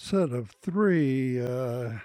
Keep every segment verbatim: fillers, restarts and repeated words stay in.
set of three uh,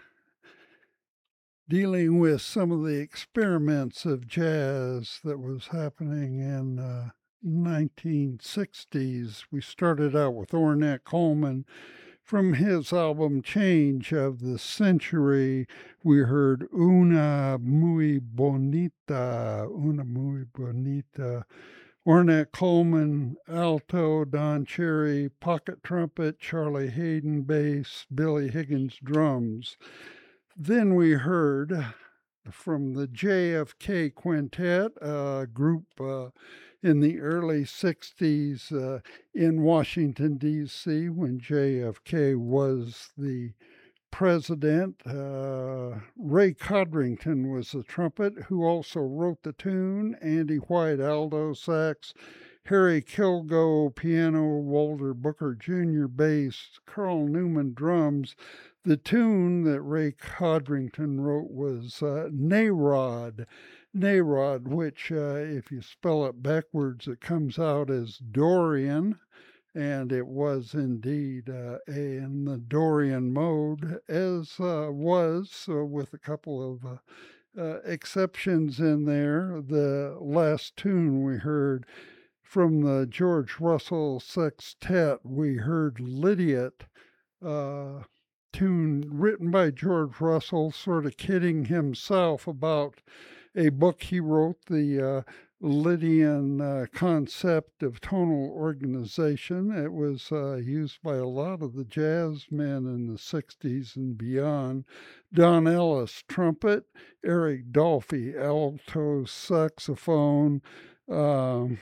dealing with some of the experiments of jazz that was happening in uh, nineteen sixties. We started out with Ornette Coleman. From his album Change of the Century, we heard Una Muy Bonita, Una Muy Bonita. Ornette Coleman, alto, Don Cherry, pocket trumpet, Charlie Hayden, bass, Billy Higgins, drums. Then we heard from the J F K Quintet, a group uh, in the early sixties uh, in Washington, D C, when J F K was the president. Uh, Ray Codrington was the trumpet, who also wrote the tune. Andy White, alto sax. Harry Kilgo, piano. Walter Booker Junior, bass. Carl Newman, drums. The tune that Ray Codrington wrote was uh, Nayrod. Nayrod, which, uh, if you spell it backwards, it comes out as Dorian, and it was indeed uh, in the Dorian mode, as uh, was, uh, with a couple of uh, uh, exceptions in there. The last tune we heard from the George Russell Sextet, we heard Lydiot, uh, tune written by George Russell, sort of kidding himself about a book he wrote, the uh, Lydian uh, concept of tonal organization. It was uh, used by a lot of the jazz men in the sixties and beyond. Don Ellis, trumpet. Eric Dolphy, alto saxophone. Um,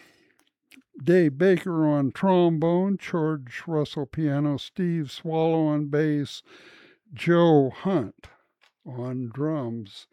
Dave Baker on trombone, George Russell piano, Steve Swallow on bass, Joe Hunt on drums.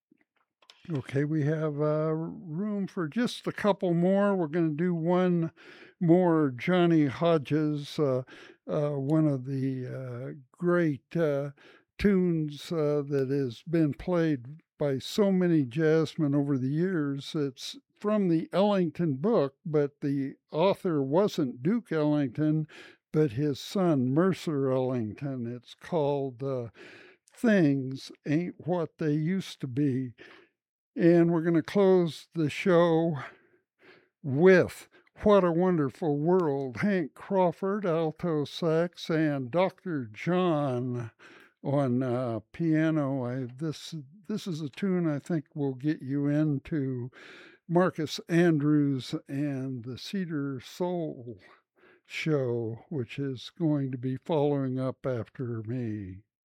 Okay, we have uh, room for just a couple more. We're going to do one more Johnny Hodges, uh, uh, one of the uh, great uh, tunes uh, that has been played by so many jazzmen over the years. It's from the Ellington book, but the author wasn't Duke Ellington, but his son, Mercer Ellington. It's called uh, Things Ain't What They Used to Be. And we're going to close the show with What a Wonderful World. Hank Crawford, alto sax, and Doctor John on uh, piano. I, this, this is a tune I think will get you into Marcus Andrews and the Cedar Soul show, which is going to be following up after me.